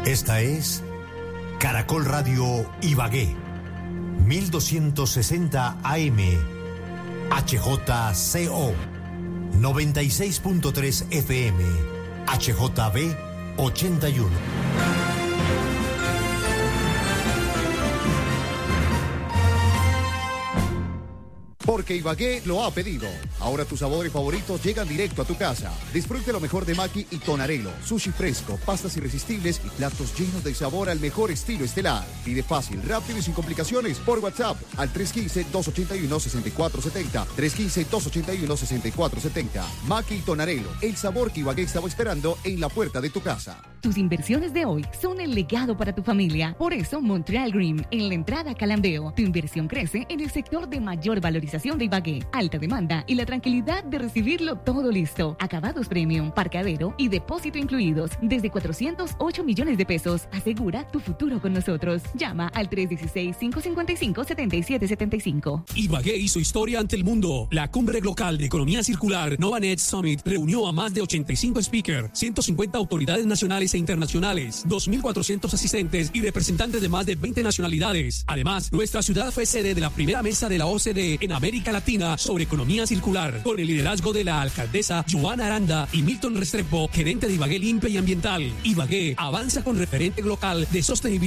Esta es Caracol Radio Ibagué, 1260 AM, HJCO, 96.3 FM, HJB 81. Porque Ibagué lo ha pedido. Ahora tus sabores favoritos llegan directo a tu casa. Disfrute lo mejor de Maki y Tonarelo. Sushi fresco, pastas irresistibles y platos llenos de sabor al mejor estilo estelar. Pide fácil, rápido y sin complicaciones por WhatsApp al 315-281-6470. 315-281-6470. Maki y Tonarelo, el sabor que Ibagué estaba esperando en la puerta de tu casa. Tus inversiones de hoy son el legado para tu familia. Por eso, Montreal Green, en la entrada a Calambeo, tu inversión crece en el sector de mayor valorización de Ibagué, alta demanda y la tranquilidad de recibirlo todo listo. Acabados premium, parqueadero y depósito incluidos. Desde 408 millones de pesos. Asegura tu futuro con nosotros. Llama al 316-555-7775. Ibagué hizo historia ante el mundo. La cumbre local de economía circular Novanet Summit reunió a más de 85 speakers, 150 autoridades nacionales e internacionales, 2.400 asistentes y representantes de más de 20 nacionalidades. Además, nuestra ciudad fue sede de la primera mesa de la OCDE en América Latina sobre economía circular, con el liderazgo de la alcaldesa Joana Aranda y Milton Restrepo, gerente de Ibagué Limpia y Ambiental. Ibagué avanza con referente local de sostenibilidad